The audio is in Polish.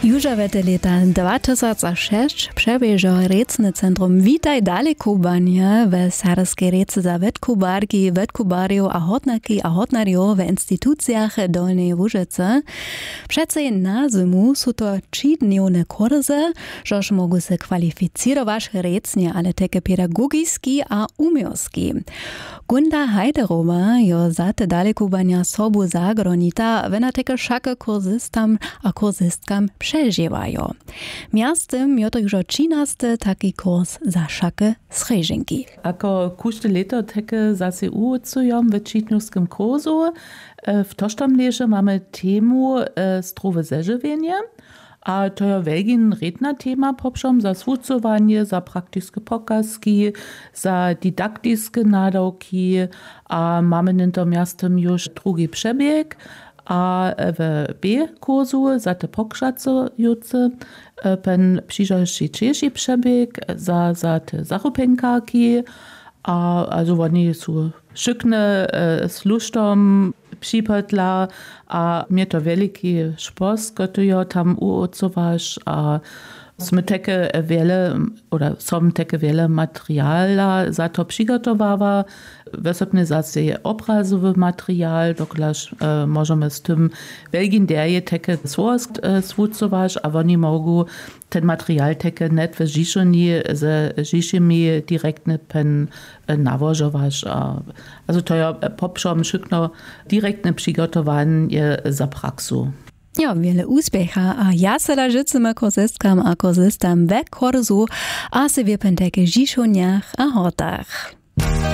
Juža vete leta 2006 przebieżo Recne Centrum Witaj Dalekubania w Sarskiej Rece za wetkubarki, wetkubariów a hotnariów w instytucjach Dolnej Łużycy. Przece na zimu są to 3-dniowe kursy, żeż mogą się kwalificować recnie, ale takie pedagogiski a umiowski. Gunda Hajderowa jo za te dalekubania sobu zagronita, wena takie szake kursystam a kursystkam przeżywają. Miastem jo to już 13 taki kurs za szake z Rejżynki. Ako kušte leto takie zase ucują w czytnowskim kursu. W tożtam leże mamy temu zdrowe zeżywienie. A to je velgin redna tema popšom za svucowanie, za praktiske pokazki, za didaktiske nadawki. A mamy nento miastem już drugi przebieg. A w B-kursu za te pokracujące pen przyjrzałszy trzeci przebieg za te zachupenkarki. A also oni są szykne z lusztom przypadla, a mnie to wielki szpos, gotują tam uocować, a sme takie wiele, oder som takie wiele materiala za to przygotowała. Wysobnie zase obrazowy material, dokąd możemy z tym wielkim derje takie swucować, a oni mogą ten material takie net w Żiszyni z Żiszymi direktnie pen nawożować. Also to jest poprzom szykno direktne przygotowanie za praksu. Ja, wiele úspecha a ja se da życzymy kursystkam a kursystam we kursu a se w penteke Žišoniach a Hortach.